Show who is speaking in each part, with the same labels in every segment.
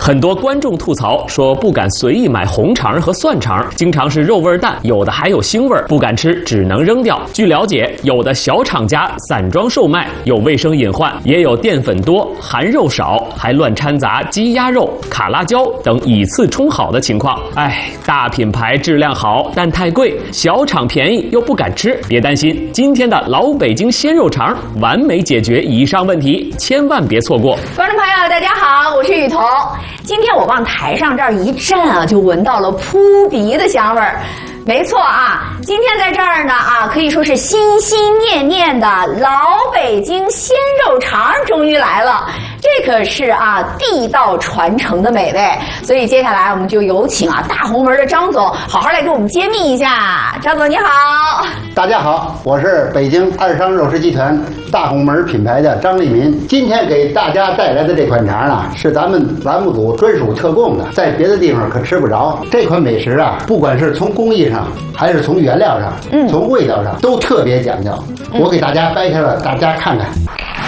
Speaker 1: 很多观众吐槽说不敢随意买红肠和蒜肠，经常是肉味淡，有的还有腥味，不敢吃，只能扔掉。据了解，有的小厂家散装售卖，有卫生隐患，也有淀粉多、含肉少，还乱掺杂鸡鸭肉、卡辣椒等以次充好的情况。大品牌质量好，但太贵，小厂便宜又不敢吃。别担心，今天的老北京鲜肉肠完美解决以上问题，千万别错过。
Speaker 2: 观众朋友，大家好，我是雨桐。今天我往台上这儿一站啊，就闻到了扑鼻的香味儿。没错啊，今天在这儿呢可以说是心心念念的老北京鲜肉肠终于来了。这可是地道传承的美味，所以接下来我们就有请大红门的张总好好来给我们揭秘一下。张总你好。
Speaker 3: 大家好，我是北京二商肉食集团大红门品牌的张立民。今天给大家带来的这款肠是咱们栏目组专属特供的，在别的地方可吃不着。这款美食不管是从工艺上还是从原料上，从味道上都特别讲究。我给大家掰开了，大家看看。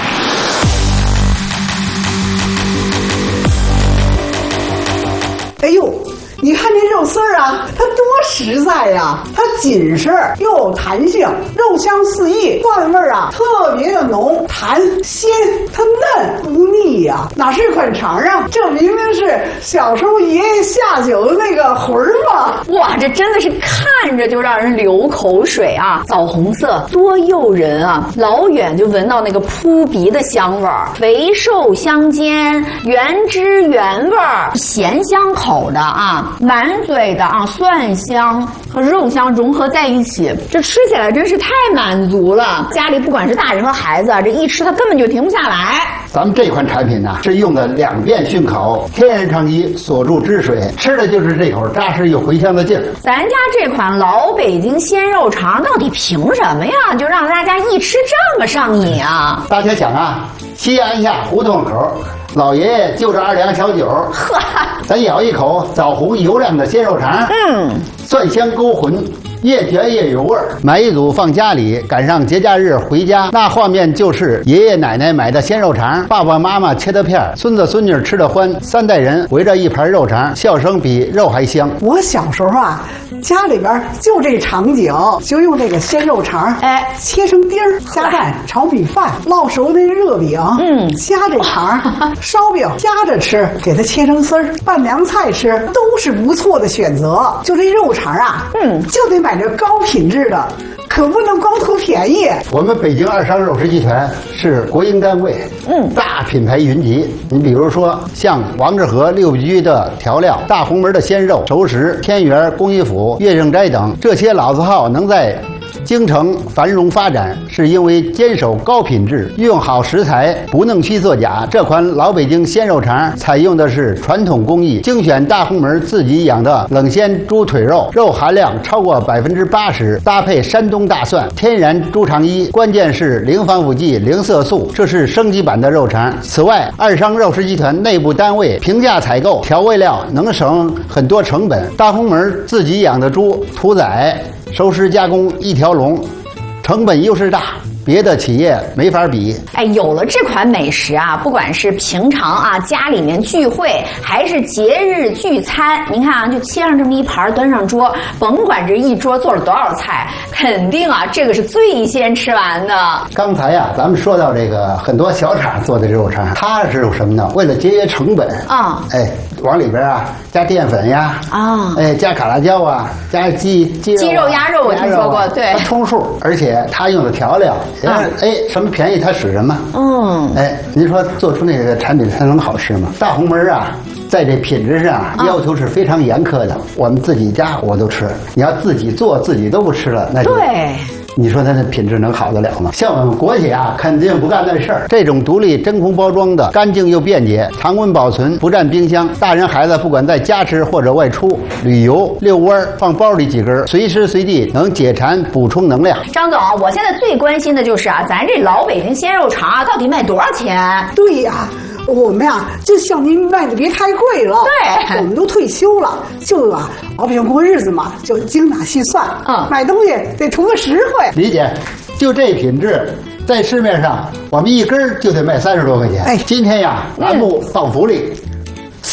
Speaker 4: 哎呦，你看这肉丝儿它多实在呀！它紧实又有弹性，肉香四溢，蒜味儿特别的浓，弹鲜，它嫩不腻呀！哪是款肠这明明是小时候爷爷下酒的那个魂儿嘛！
Speaker 2: 哇，这真的是看着就让人流口水枣红色多诱人老远就闻到那个扑鼻的香味儿，肥瘦相间，原汁原味儿，咸香口的满嘴的蒜香和肉香融合在一起，这吃起来真是太满足了。家里不管是大人和孩子这一吃他根本就停不下来。
Speaker 3: 咱们这款产品是用的2遍熏烤，天然长期锁住汁水，吃的就是这口扎实又回香的劲儿。
Speaker 2: 咱家这款老北京鲜肉肠到底凭什么呀？就让大家一吃这么上瘾啊？
Speaker 3: 大家想西安下胡同口，老爷爷就着2两小酒，咱咬一口枣红油亮的鲜肉肠，蒜香勾魂，越甜越有味儿。买一组放家里，赶上节假日回家，那画面就是爷爷奶奶买的鲜肉肠，爸爸妈妈切的片，孙子孙女吃的欢，3代人围着一盘肉肠，笑声比肉还香。
Speaker 4: 我小时候家里边就这场景，就用这个鲜肉肠，切成丁儿，加蛋炒米饭，烙熟的热饼，夹这肠，烧饼夹着吃，给它切成丝儿，拌凉菜吃，都是不错的选择。就这肉肠就得买这高品质的，可不能光图便宜。
Speaker 3: 我们北京二商肉食集团是国营单位，大品牌云集。你比如说像王致和6居的调料、大红门的鲜肉、熟食、天元、工艺府、乐正斋等这些老字号能在京城繁荣发展，是因为坚守高品质，用好食材，不弄虚作假。这款老北京鲜肉肠采用的是传统工艺，精选大红门自己养的冷鲜猪腿肉，肉含量超过80%，搭配山东大蒜、天然猪肠衣，关键是零防腐剂、零色素，这是升级版的肉肠。此外，二商肉食集团内部单位平价采购调味料，能省很多成本。大红门自己养的猪屠宰熟食加工一条龙，成本优势大，别的企业没法比。
Speaker 2: 有了这款美食不管是平常家里面聚会，还是节日聚餐，您看就切上这么一盘端上桌，甭管这一桌做了多少菜，肯定这个是最先吃完的。
Speaker 3: 刚才咱们说到这个很多小厂做的肉肠，它是有什么呢？为了节约成本往里边加淀粉加卡辣椒加鸡
Speaker 2: 肉鸭肉，我听说过，对，
Speaker 3: 它充数，而且它用的调料什么便宜它使什么。您说做出那个产品才能好吃吗？大红门在这品质上要求是非常严苛的。我们自己家我都吃，你要自己做自己都不吃了，那就
Speaker 2: 对。
Speaker 3: 你说它的品质能好得了吗？像我们国企肯定不干那事儿。这种独立真空包装的，干净又便捷，常温保存，不占冰箱。大人孩子不管在家吃或者外出旅游遛弯，放包里几根，随时随地能解馋补充能量。
Speaker 2: 张总，我现在最关心的就是咱这老北京鲜肉肠到底卖多少钱？
Speaker 4: 对呀。我们就像您卖的别太贵了，
Speaker 2: 对，
Speaker 4: 我们都退休了，就老百姓过日子嘛，就精打细算，买东西得图个实惠。
Speaker 3: 理解，就这品质，在市面上我们一根就得卖30多块钱。今天栏目放福利。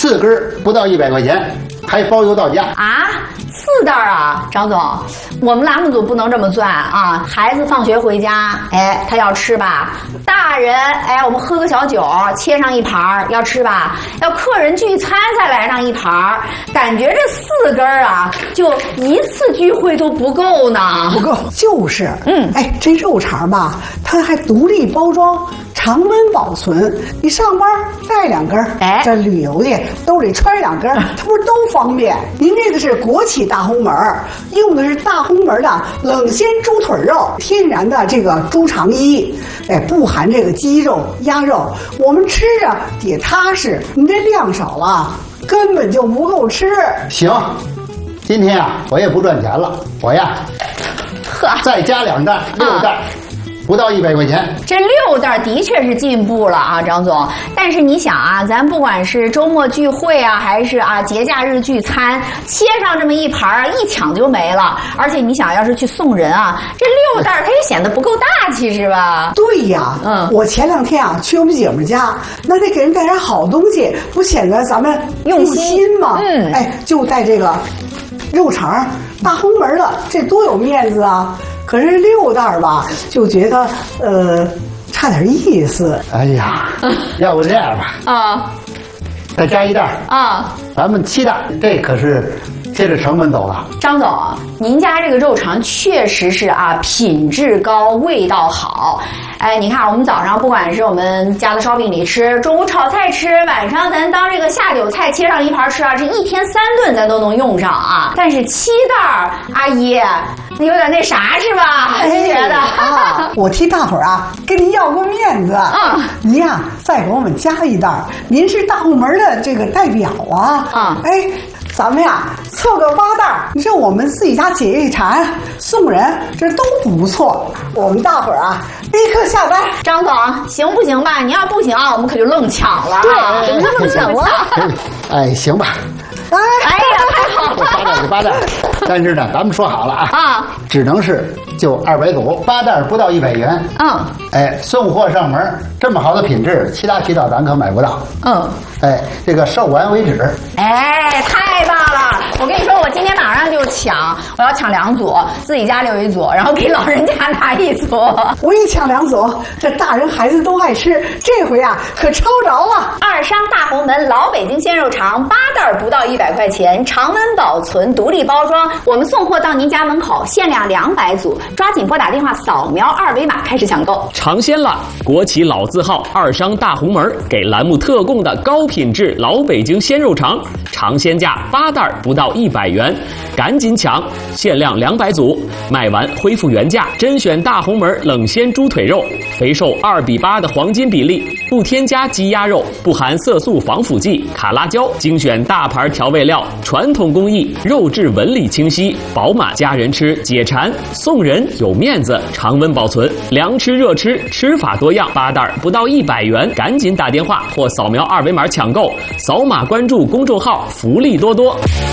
Speaker 3: 4根不到100块钱，还包邮到家
Speaker 2: 啊！4袋啊，张总，我们栏目组不能这么算啊！孩子放学回家，哎，他要吃吧；大人，哎，我们喝个小酒，切上一盘要吃吧；要客人聚餐再来上一盘，感觉这4根啊，就一次聚会都不够呢。
Speaker 4: 不够，就是，哎，这肉肠吧，它还独立包装。常温保存，你上班带2根，哎，这旅游去兜里揣2根，它不是都方便？您这个是国企大红门，用的是大红门的冷鲜猪腿肉，天然的这个猪肠衣，哎，不含这个鸡肉、鸭肉，我们吃着也踏实。你这量少了，根本就不够吃。
Speaker 3: 行，今天啊，我也不赚钱了，我呀，再加2袋，6袋。不到100块钱，
Speaker 2: 这6袋的确是进步了啊，张总。但是你想啊，咱不管是周末聚会啊，还是啊节假日聚餐，切上这么一盘一抢就没了。而且你想要是去送人啊，这6袋它也显得不够大气，是吧？
Speaker 4: 对呀，我前2天啊去我们姐们家，那得给人带点好东西，不显得咱们用心吗？哎，就带这个肉肠，大红门的，这多有面子啊！可是6袋吧，就觉得差点意思。
Speaker 3: 哎呀，要不这样吧，啊，再加1袋啊，咱们7袋，这可是接着成本走了。
Speaker 2: 张总，您家这个肉肠确实是啊，品质高，味道好。哎，你看我们早上不管是我们家的烧饼里吃，中午炒菜吃，晚上咱当这个下酒菜切上一盘吃啊，这1天3顿咱都能用上啊。但是7袋，阿姨，你有点那啥是吧？您觉得？
Speaker 4: 啊，我替大伙儿啊跟您要个面子。您呀再给我们加1袋，您是大红门的这个代表啊。哎。咱们呀凑个8袋，你说我们自己家解一馋，送人这都不错。我们大伙儿啊立刻下单。
Speaker 2: 张总，行不行吧？你要不行啊，我们可就愣抢了。
Speaker 4: 对，愣抢了。
Speaker 3: 哎，行吧。
Speaker 2: 哎呀，太好了
Speaker 3: ！8袋就8袋，但是呢，咱们说好了啊，只能是就200组，8袋不到100元。哎，送货上门，这么好的品质，其他渠道咱可买不到。哎，这个售完为止。
Speaker 2: 哎，太棒了！我跟你说，我今天马上就抢，我要抢2组，自己家留1组，然后给老人家拿1组。
Speaker 4: 我也抢2组，这大人孩子都爱吃，这回啊可抄着了。
Speaker 2: 二商大红门老北京鲜肉肠8袋不到100块钱，常温保存，独立包装，我们送货到您家门口，限量200组，抓紧拨打电话扫描2维码开始抢购。
Speaker 1: 尝鲜了，国企老字号二商大红门给栏目特供的高品质老北京鲜肉肠，尝鲜价8袋不到100元，赶紧抢，限量200组，卖完恢复原价。甄选大红门冷鲜猪腿肉，肥瘦2:8的黄金比例，不添加鸡鸭肉，不含色素防腐剂、卡拉胶，精选大牌调味料，传统工艺，肉质纹理清晰饱满，家人吃解馋，送人有面子，常温保存，凉吃热吃，吃法多样，8袋不到100元，赶紧打电话或扫描2维码抢购，扫码关注公众号，福利多多。